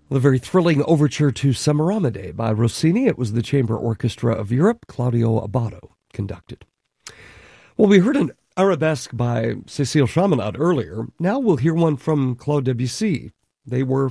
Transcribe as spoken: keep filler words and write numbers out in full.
Well, a very thrilling overture to Semiramide by Rossini. It was the Chamber Orchestra of Europe. Claudio Abbado conducted. Well, we heard an arabesque by Cécile Chaminade earlier. Now we'll hear one from Claude Debussy. They were